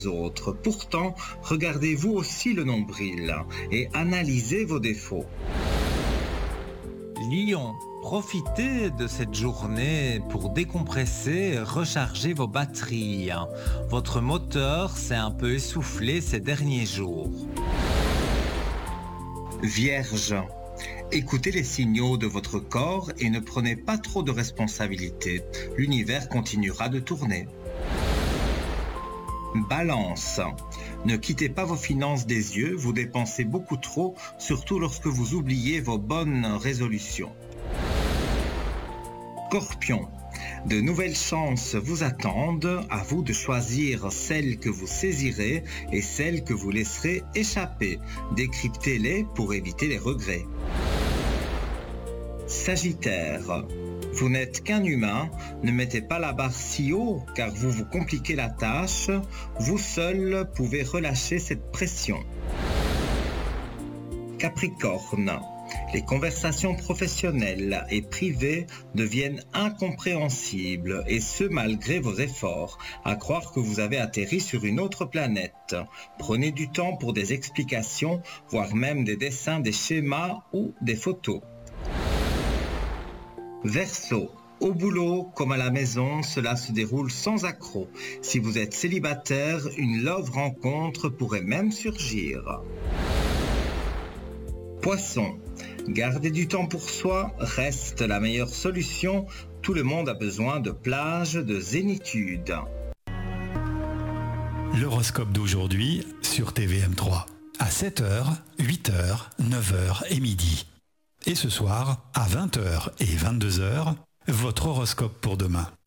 autres. Pourtant, regardez-vous aussi le nombril et analysez vos défauts. Lion, profitez de cette journée pour décompresser et recharger vos batteries. Votre moteur s'est un peu essoufflé ces derniers jours. Vierge, écoutez les signaux de votre corps et ne prenez pas trop de responsabilités. L'univers continuera de tourner. Balance, ne quittez pas vos finances des yeux, vous dépensez beaucoup trop, surtout lorsque vous oubliez vos bonnes résolutions. Scorpion, de nouvelles chances vous attendent, à vous de choisir celles que vous saisirez et celles que vous laisserez échapper. Décryptez-les pour éviter les regrets. Sagittaire, vous n'êtes qu'un humain, ne mettez pas la barre si haut car vous vous compliquez la tâche, vous seul pouvez relâcher cette pression. Capricorne, les conversations professionnelles et privées deviennent incompréhensibles et ce malgré vos efforts, à croire que vous avez atterri sur une autre planète. Prenez du temps pour des explications, voire même des dessins, des schémas ou des photos. Verseau, au boulot comme à la maison, cela se déroule sans accroc. Si vous êtes célibataire, une love rencontre pourrait même surgir. Poisson, garder du temps pour soi reste la meilleure solution. Tout le monde a besoin de plage, de zénitude. L'horoscope d'aujourd'hui sur TVM3. À 7h, 8h, 9h et midi. Et ce soir, à 20h et 22h, votre horoscope pour demain.